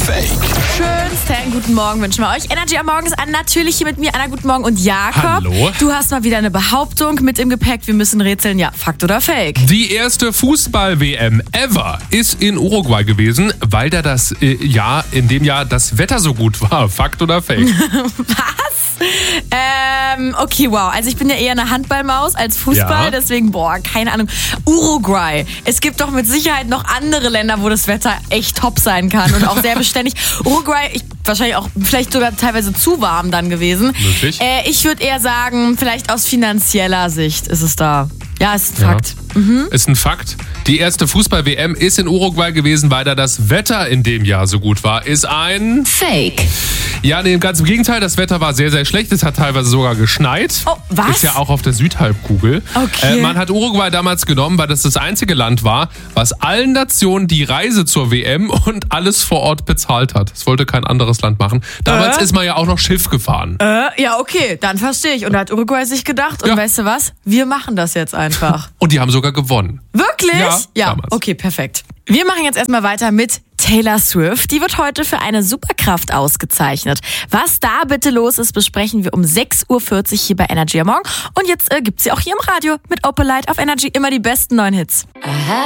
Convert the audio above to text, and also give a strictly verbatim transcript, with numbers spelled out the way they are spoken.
Fake? Schönsten guten Morgen wünschen wir euch. Energy am Morgen ist an, natürlich hier mit mir, Anna, guten Morgen und Jakob. Hallo. Du hast mal wieder eine Behauptung mit im Gepäck. Wir müssen rätseln, ja, Fakt oder Fake? Die erste Fußball-W M ever ist in Uruguay gewesen, weil da das äh, Jahr, in dem Jahr das Wetter so gut war. Fakt oder Fake? Was? Ähm, okay, wow. Also ich bin ja eher eine Handballmaus als Fußball, Ja. deswegen, boah, keine Ahnung. Uruguay. Es gibt doch mit Sicherheit noch andere Länder, wo das Wetter echt top sein kann und auch sehr beständig. Uruguay, ich, wahrscheinlich auch vielleicht sogar teilweise zu warm dann gewesen. Möglich. Äh, ich würde eher sagen, vielleicht aus finanzieller Sicht ist es da. Ja, ist ein Ja. Fakt. Ist ein Fakt. Die erste Fußball-W M ist in Uruguay gewesen, weil da das Wetter in dem Jahr so gut war. Ist ein... Fake. Ja, nee, ganz im Gegenteil. Das Wetter war sehr, sehr schlecht. Es hat teilweise sogar geschneit. Oh, was? Ist ja auch auf der Südhalbkugel. Okay. Äh, man hat Uruguay damals genommen, weil das das einzige Land war, was allen Nationen die Reise zur W M und alles vor Ort bezahlt hat. Das wollte kein anderes Land machen. Damals Äh? ist man ja auch noch Schiff gefahren. Äh, ja, okay, dann verstehe ich. Und da hat Uruguay sich gedacht, und Ja. weißt du was? Wir machen das jetzt einfach. Und die haben sogar gewonnen. Wirklich? Ja, damals. Okay, perfekt. Wir machen jetzt erstmal weiter mit Taylor Swift. Die wird heute für eine Superkraft ausgezeichnet. Was da bitte los ist, besprechen wir um sechs Uhr vierzig hier bei Energy am Morgen. Und jetzt äh, gibt's sie auch hier im Radio mit Opalite auf Energy. Immer die besten neuen Hits.